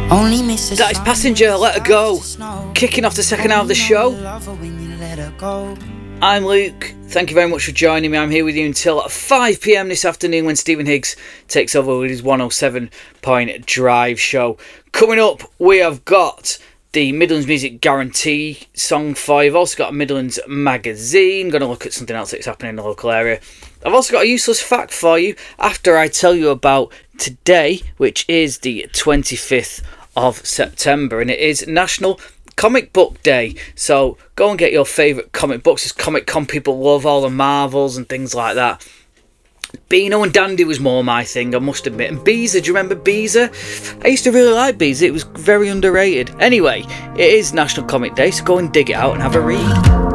That is Passenger, Let Her Go. Kicking off the second hour of the show. I'm Luke. Thank you very much for joining me. I'm here with you until 5 PM this afternoon when Stephen Higgs takes over with his 107 Point Drive show. Coming up, we have got the Midlands Music Guarantee song for you. I've also got a Midlands magazine. Going to look at something else that's happening in the local area. I've also got a useless fact for you after I tell you about today, which is the 25th of September, and it is National Comic Book Day. So go and get your favourite comic books. As Comic Con people love all the Marvels and things like that. Beano and Dandy was more my thing, I must admit. And Beezer, do you remember Beezer? I used to really like Beezer, it was very underrated. Anyway, it is National Comic Day, so go and dig it out and have a read.